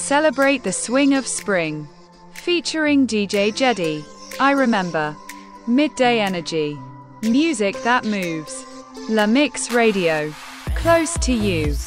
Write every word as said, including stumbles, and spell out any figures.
Celebrate the swing of spring. Featuring D J Jedi. I Remember. Midday Energy. Music that moves. La Mix Radio. Close to you.